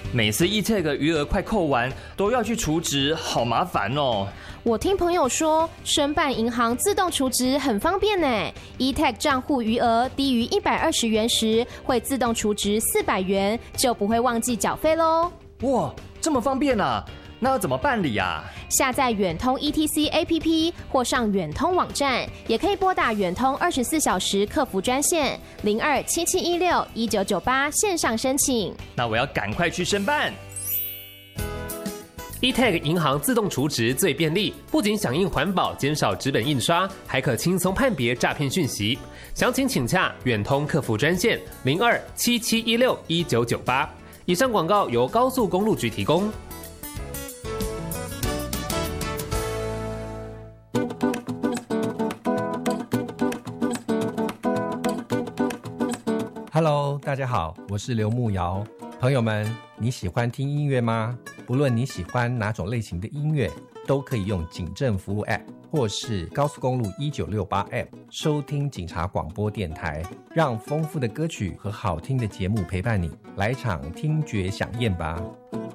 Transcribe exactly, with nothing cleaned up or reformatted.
每次 E-Tag 余额快扣完，都要去储值，好麻烦哦。 我听朋友说，申办银行自动储值很方便呢。E-Tag 账户余额低于一百二十元时，会自动储值四百元，就不会忘记缴费喽。 哇，这么方便啊！那要怎么办理啊？ 下载远通 E T C A P P 或上远通网站，也可以拨打远通二十四小时客服专线零二七七一六一九九八线上申请。 那我要赶快去申办。 E-Tag 银行自动储值最便利，不仅响应环保，减少纸本印刷，还可轻松判别诈骗讯息。详情请洽远通客服专线零二七七一六一九九八。以上广告由高速公路局提供。 Hello， 大家好，我是刘牧瑶。朋友们，你喜欢听音乐吗？不论你喜欢哪种类型的音乐，都可以用警政服务 App 或是高速公路一九六八 App 收听警察广播电台，让丰富的歌曲和好听的节目陪伴你，来场听觉飨宴吧。